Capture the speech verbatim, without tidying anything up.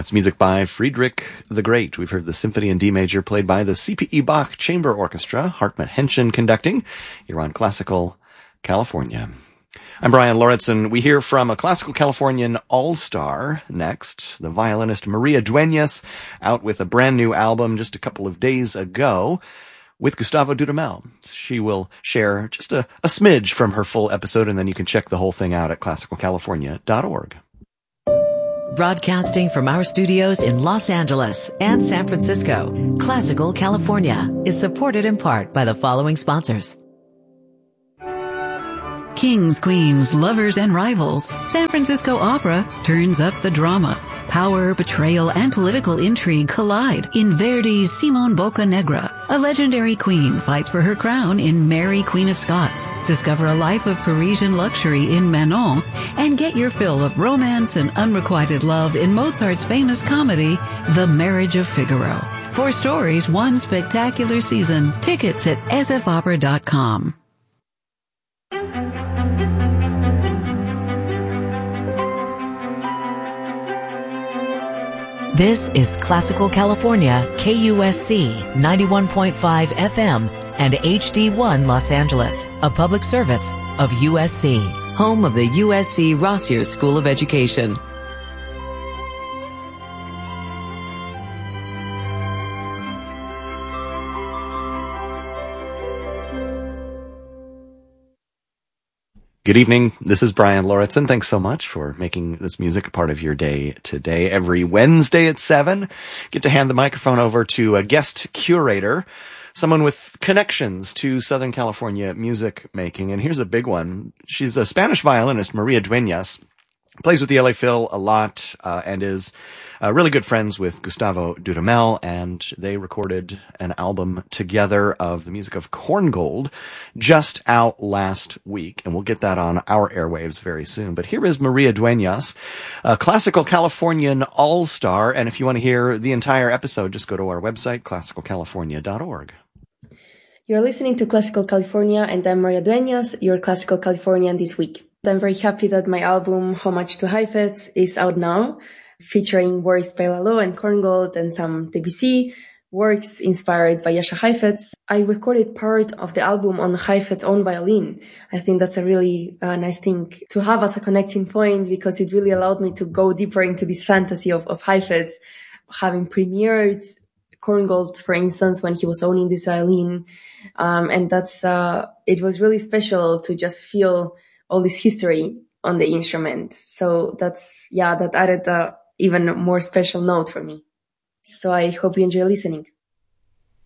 That's music by Friedrich the Great. We've heard the Symphony in D major played by the C P E Bach Chamber Orchestra, Hartmut Henschen conducting. You're on Classical California. I'm Brian Lauritsen. We hear from a Classical Californian all-star next, the violinist Maria Dueñas, out with a brand new album just a couple of days ago with Gustavo Dudamel. She will share just a, a smidge from her full episode, and then you can check the whole thing out at classical california dot org. Broadcasting from our studios in Los Angeles and San Francisco, Classical California is supported in part by the following sponsors. Kings, queens, lovers, and rivals, San Francisco Opera turns up the drama. Power, betrayal, and political intrigue collide in Verdi's Simone Boccanegra. A legendary queen fights for her crown in Mary, Queen of Scots. Discover a life of Parisian luxury in Manon, and get your fill of romance and unrequited love in Mozart's famous comedy, The Marriage of Figaro. Four stories, one spectacular season. Tickets at s f opera dot com. This is Classical California, K U S C ninety-one point five F M and H D one Los Angeles, a public service of U S C, home of the U S C Rossier School of Education. Good evening. This is Brian Lauritsen. Thanks so much for making this music a part of your day today. Every Wednesday at seven, get to hand the microphone over to a guest curator, someone with connections to Southern California music making. And here's a big one. She's a Spanish violinist, Maria Dueñas, plays with the L A Phil a lot, uh, and is uh, really good friends with Gustavo Dudamel, and they recorded an album together of the music of Korngold just out last week, and we'll get that on our airwaves very soon. But here is Maria Dueñas, a Classical Californian all-star, and if you want to hear the entire episode, just go to our website, classical california dot org. You're listening to Classical California, and I'm Maria Dueñas, your Classical Californian this week. I'm very happy that my album, Homage to Heifetz, is out now, featuring works by Lalo and Korngold and some Debussy, works inspired by Jascha Heifetz. I recorded part of the album on Heifetz's own violin. I think that's a really uh, nice thing to have as a connecting point, because it really allowed me to go deeper into this fantasy of, of Heifetz, having premiered Korngold, for instance, when he was owning this violin. Um, and that's, uh, it was really special to just feel all this history on the instrument. So that's, yeah, that added a even more special note for me. So I hope you enjoy listening.